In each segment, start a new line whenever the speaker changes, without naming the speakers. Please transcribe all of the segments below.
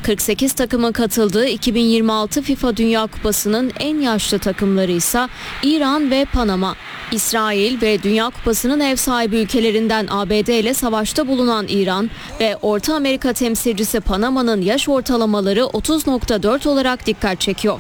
48 takımın katıldığı 2026 FIFA Dünya Kupası'nın en yaşlı takımları ise İran ve Panama. İsrail ve Dünya Kupası'nın ev sahibi ülkelerinden ABD ile savaşta bulunan İran ve Orta Amerika temsilcisi Panama'nın yaş ortalamaları 30.4 olarak dikkat çekiyor.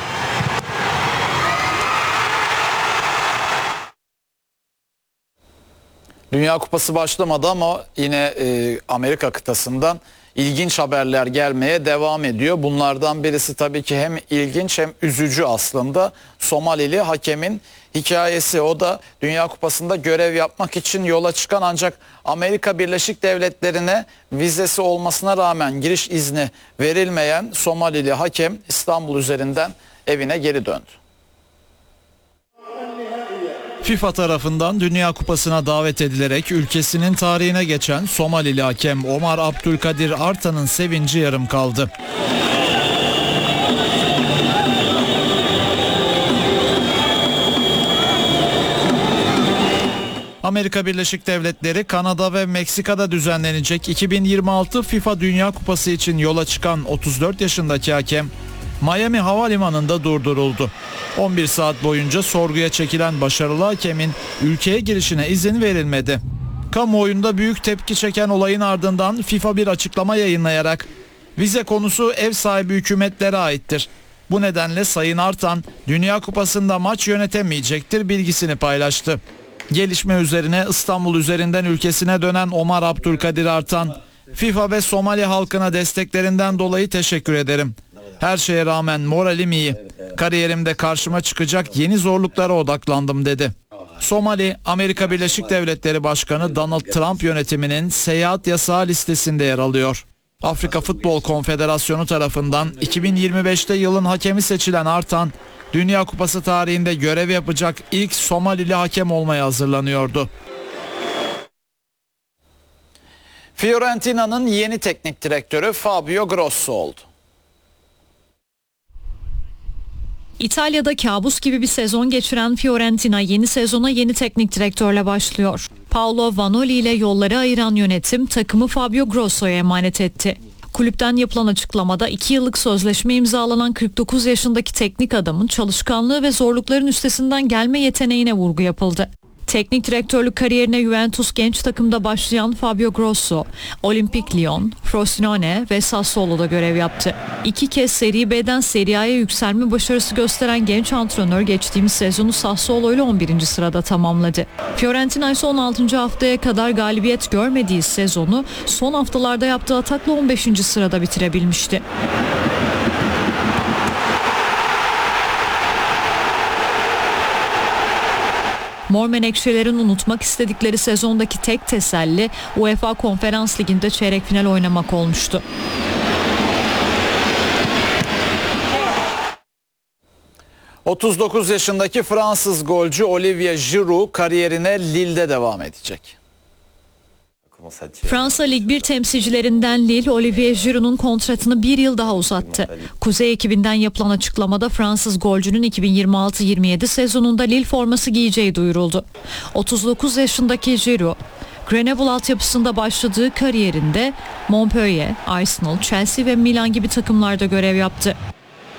Dünya Kupası başlamadı ama yine Amerika kıtasından ilginç haberler gelmeye devam ediyor. Bunlardan birisi tabii ki hem ilginç hem üzücü aslında. Somalili hakemin hikayesi. O da Dünya Kupası'nda görev yapmak için yola çıkan ancak Amerika Birleşik Devletleri'ne vizesi olmasına rağmen giriş izni verilmeyen Somalili hakem İstanbul üzerinden evine geri döndü.
FIFA tarafından Dünya Kupası'na davet edilerek ülkesinin tarihine geçen Somalili hakem Omar Abdülkadir Artan'ın sevinci yarım kaldı. Amerika Birleşik Devletleri, Kanada ve Meksika'da düzenlenecek 2026 FIFA Dünya Kupası için yola çıkan 34 yaşındaki hakem Miami Havalimanı'nda durduruldu. 11 saat boyunca sorguya çekilen başarılı hakemin ülkeye girişine izin verilmedi. Kamuoyunda büyük tepki çeken olayın ardından FIFA bir açıklama yayınlayarak vize konusu ev sahibi hükümetlere aittir. Bu nedenle Sayın Artan Dünya Kupası'nda maç yönetemeyecektir bilgisini paylaştı. Gelişme üzerine İstanbul üzerinden ülkesine dönen Omar Abdülkadir Artan, FIFA ve Somali halkına desteklerinden dolayı teşekkür ederim. Her şeye rağmen moralim iyi. Kariyerimde karşıma çıkacak yeni zorluklara odaklandım dedi. Somali, Amerika Birleşik Devletleri Başkanı Donald Trump yönetiminin seyahat yasağı listesinde yer alıyor. Afrika Futbol Konfederasyonu tarafından 2025'te yılın hakemi seçilen Artan, Dünya Kupası tarihinde görev yapacak ilk Somalili hakem olmaya hazırlanıyordu.
Fiorentina'nın yeni teknik direktörü Fabio Grosso oldu.
İtalya'da kabus gibi bir sezon geçiren Fiorentina yeni sezona yeni teknik direktörle başlıyor. Paolo Vanoli ile yolları ayıran yönetim takımı Fabio Grosso'ya emanet etti. Kulüpten yapılan açıklamada 2 yıllık sözleşme imzalanan 49 yaşındaki teknik adamın çalışkanlığı ve zorlukların üstesinden gelme yeteneğine vurgu yapıldı. Teknik direktörlük kariyerine Juventus genç takımda başlayan Fabio Grosso, Olimpik Lyon, Frosinone ve Sassuolo'da görev yaptı. 2 kez Serie B'den Serie A'ya yükselme başarısı gösteren genç antrenör geçtiğimiz sezonu Sassuolo ile 11. sırada tamamladı. Fiorentina ise 16. haftaya kadar galibiyet görmediği sezonu son haftalarda yaptığı atakla 15. sırada bitirebilmişti. Mor Menekşelerin unutmak istedikleri sezondaki tek teselli UEFA Konferans Ligi'nde çeyrek final oynamak olmuştu.
...39 yaşındaki Fransız golcü Olivier Giroud kariyerine Lille'de devam edecek.
Fransa Lig 1 temsilcilerinden Lille, Olivier Giroud'un kontratını bir yıl daha uzattı. Kuzey ekibinden yapılan açıklamada Fransız golcünün 2026-27 sezonunda Lille forması giyeceği duyuruldu. 39 yaşındaki Giroud, Grenoble altyapısında başladığı kariyerinde Montpellier, Arsenal, Chelsea ve Milan gibi takımlarda görev yaptı.